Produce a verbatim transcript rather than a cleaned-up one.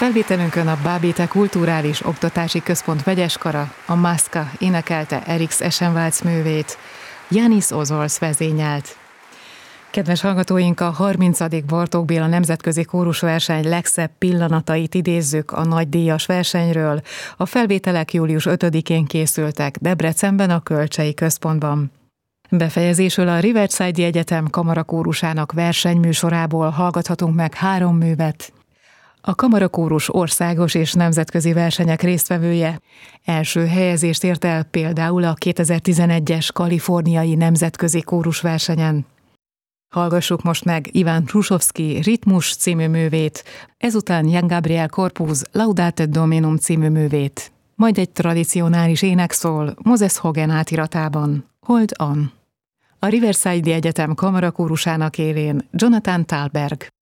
Felvételünkön a Bábéte Kulturális Oktatási Központ vegyeskara, a Maska énekelte Erix Eschenwalds művét, Janis Ozols vezényelt. Kedves hallgatóink, a harmincadik Bartók Béla Nemzetközi Kórusverseny legszebb pillanatait idézzük a nagydíjas versenyről. A felvételek július ötödikén készültek Debrecenben a Kölcsei Központban. Befejezésül a Riverside Egyetem kamarakórusának versenyműsorából hallgathatunk meg három művet. A kamarakórus országos és nemzetközi versenyek résztvevője. Első helyezést ért el például a kétezer-tizenegyes kaliforniai nemzetközi kórusversenyen. Hallgassuk most meg Iván Hrušovský Ritmus című művét, ezután Jan Gabriel Corpus Laudate Dominum című művét. Majd egy tradicionális ének szól Moses Hogan átiratában. Hold on! A Riverside Egyetem kamarakórusának élén Jonathan Thalberg.